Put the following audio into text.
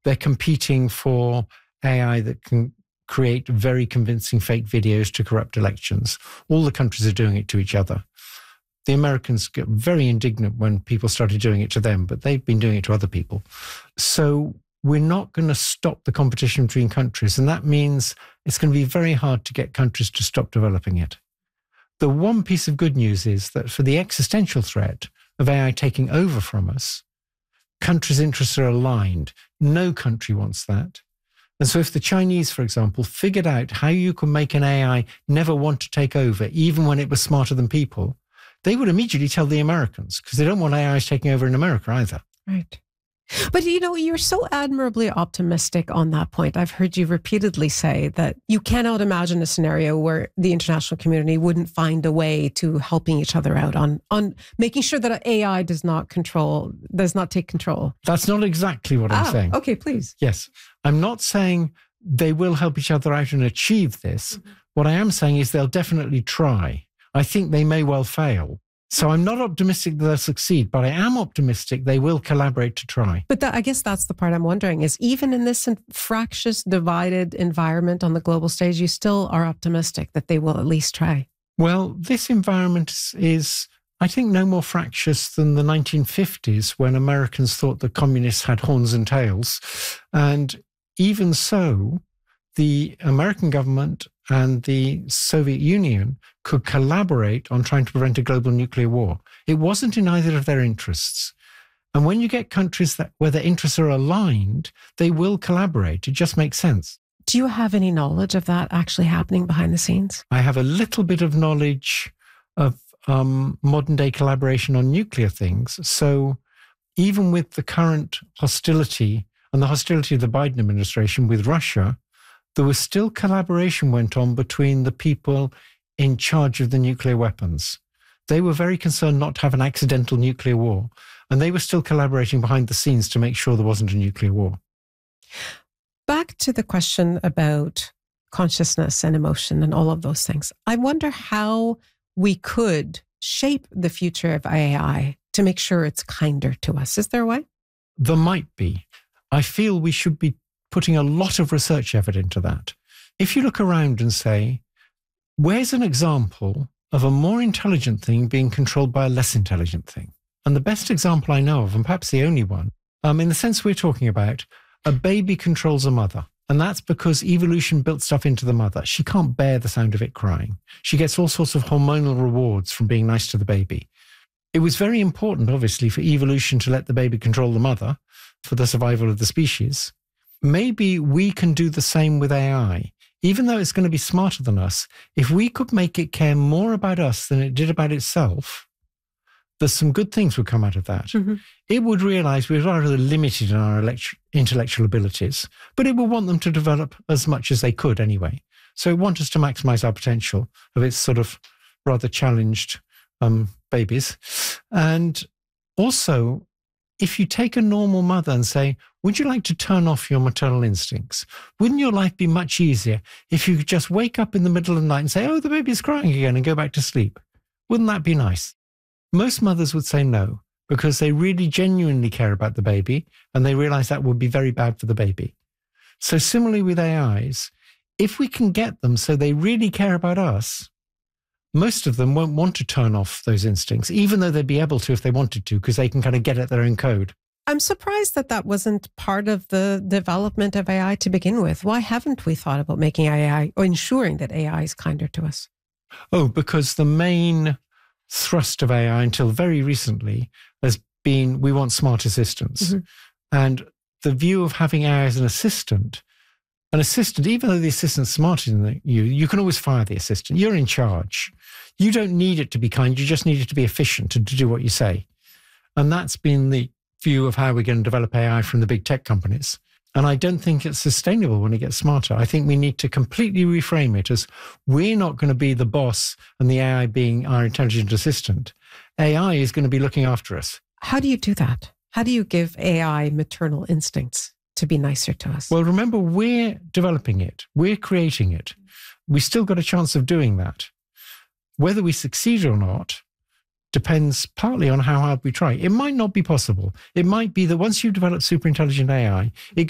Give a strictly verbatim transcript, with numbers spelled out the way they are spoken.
They're competing for A I that can create very convincing fake videos to corrupt elections. All the countries are doing it to each other. The Americans get very indignant when people started doing it to them, but they've been doing it to other people. So we're not going to stop the competition between countries, and that means it's going to be very hard to get countries to stop developing it. The one piece of good news is that for the existential threat of A I taking over from us, countries' interests are aligned. No country wants that. And so if the Chinese, for example, figured out how you can make an A I never want to take over, even when it was smarter than people, they would immediately tell the Americans, because they don't want A Is taking over in America either. Right. But, you know, you're so admirably optimistic on that point. I've heard you repeatedly say that you cannot imagine a scenario where the international community wouldn't find a way to helping each other out on, on making sure that A I does not control, does not take control. That's not exactly what I'm ah, saying. Okay, please. Yes. I'm not saying they will help each other out and achieve this. Mm-hmm. What I am saying is they'll definitely try. I think they may well fail. So I'm not optimistic that they'll succeed, but I am optimistic they will collaborate to try. But that, I guess that's the part I'm wondering is even in this fractious, divided environment on the global stage, you still are optimistic that they will at least try. Well, this environment is, I think, no more fractious than the nineteen fifties when Americans thought the communists had horns and tails. And even so, the American government and the Soviet Union could collaborate on trying to prevent a global nuclear war. It wasn't in either of their interests. And when you get countries that where their interests are aligned, they will collaborate. It just makes sense. Do you have any knowledge of that actually happening behind the scenes? I have a little bit of knowledge of um, modern day collaboration on nuclear things. So even with the current hostility and the hostility of the Biden administration with Russia, there was still collaboration went on between the people in charge of the nuclear weapons. They were very concerned not to have an accidental nuclear war, and they were still collaborating behind the scenes to make sure there wasn't a nuclear war. Back to the question about consciousness and emotion and all of those things. I wonder how we could shape the future of A I to make sure it's kinder to us. Is there a way? There might be. I feel we should be putting a lot of research effort into that. If you look around and say, where's an example of a more intelligent thing being controlled by a less intelligent thing? And the best example I know of, and perhaps the only one, um, in the sense we're talking about, a baby controls a mother. And that's because evolution built stuff into the mother. She can't bear the sound of it crying. She gets all sorts of hormonal rewards from being nice to the baby. It was very important, obviously, for evolution to let the baby control the mother for the survival of the species. Maybe we can do the same with A I. Even though it's going to be smarter than us, if we could make it care more about us than it did about itself, there's some good things would come out of that. Mm-hmm. It would realize we're rather limited in our elect- intellectual abilities, but it will want them to develop as much as they could anyway. So it wants us to maximize our potential of its sort of rather challenged um, babies. And also, if you take a normal mother and say, would you like to turn off your maternal instincts? Wouldn't your life be much easier if you could just wake up in the middle of the night and say, oh, the baby's crying again, and go back to sleep? Wouldn't that be nice? Most mothers would say no, because they really genuinely care about the baby, and they realize that would be very bad for the baby. So similarly with A Is, if we can get them so they really care about us, most of them won't want to turn off those instincts, even though they'd be able to if they wanted to, because they can kind of get at their own code. I'm surprised that that wasn't part of the development of A I to begin with. Why haven't we thought about making A I or ensuring that A I is kinder to us? Oh, because the main thrust of A I until very recently has been we want smart assistants. Mm-hmm. And the view of having A I as an assistant, an assistant, even though the assistant's smarter than you, you can always fire the assistant. You're in charge. You don't need it to be kind. You just need it to be efficient and to do what you say. And that's been the view of how we're going to develop A I from the big tech companies. And I don't think it's sustainable when it gets smarter. I think we need to completely reframe it as we're not going to be the boss and the A I being our intelligent assistant. A I is going to be looking after us. How do you do that? How do you give A I maternal instincts to be nicer to us? Well, remember, we're developing it. We're creating it. We still got a chance of doing that. Whether we succeed or not depends partly on how hard we try. It might not be possible. It might be that once you develop super intelligent A I, it